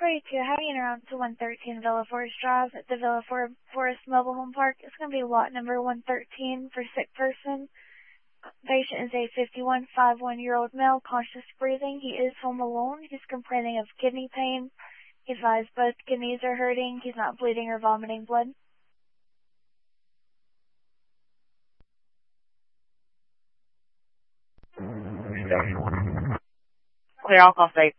482, how you around to 113 Villa Forest Drive at the Villa Forest Mobile Home Park. It's going to be lot number 113 for sick person. Patient is a 51-year-old male, conscious breathing. He is home alone. He's complaining of kidney pain. He's advised both kidneys are hurting. He's not bleeding or vomiting blood. Clear all call state.